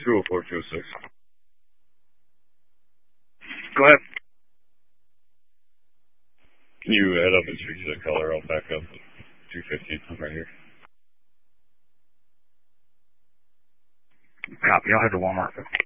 204, 206. Go ahead. Can you head up and speak to the color? I'll back up 250. I'm right here. Copy. I'll head to Walmart.